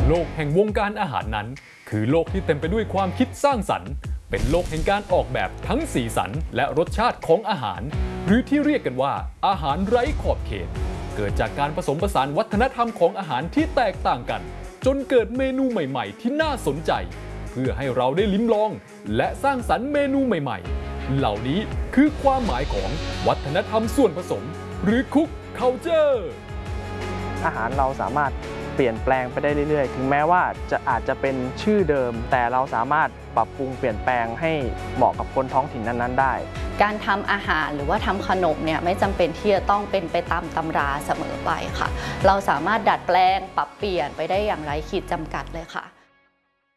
โลกแห่งวงการอาหารนั้นคือโลกที่เต็มไปด้วยความคิดสร้างสรรค์เป็นโลกแห่งการออกแบบทั้งสีสันและรสชาติของอาหารหรือที่เรียกกันว่าอาหารไร้ขอบเขตเกิดจากการผสมผสานวัฒนธรรมของอาหารที่แตกต่างกันจนเกิดเมนูใหม่ๆที่น่าสนใจเพื่อให้เราได้ลิ้มลองและสร้างสรรค์เมนูใหม่ๆเหล่านี้คือความหมายของวัฒนธรรมส่วนผสมหรือคุกคัลเจอร์อาหารเราสามารถเปลี่ยนแปลงไปได้เรื่อยๆถึงแม้ว่าอาจจะเป็นชื่อเดิมแต่เราสามารถปรับปรุงเปลี่ยนแปลงให้เหมาะกับคนท้องถิ่นนั้นๆได้การทำอาหารหรือว่าทำขนมเนี่ยไม่จำเป็นที่จะต้องเป็นไปตามตำราเสมอไปค่ะเราสามารถดัดแปลงปรับเปลี่ยนไปได้อย่างไร้ขีดจำกัดเลยค่ะ